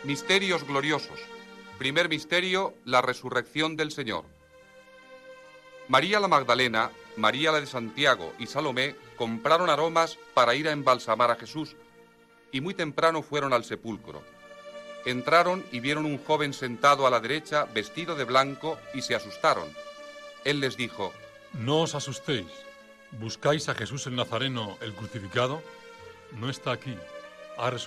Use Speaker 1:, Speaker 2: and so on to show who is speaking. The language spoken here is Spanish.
Speaker 1: Misterios gloriosos. Primer misterio, la resurrección del Señor. María la Magdalena, María la de Santiago y Salomé compraron aromas para ir a embalsamar a Jesús, y muy temprano fueron al sepulcro. Entraron y vieron un joven sentado a la derecha, vestido de blanco, y se asustaron. Él les dijo:
Speaker 2: No os asustéis. ¿Buscáis a Jesús el Nazareno, el crucificado? No está aquí. Ha resucitado.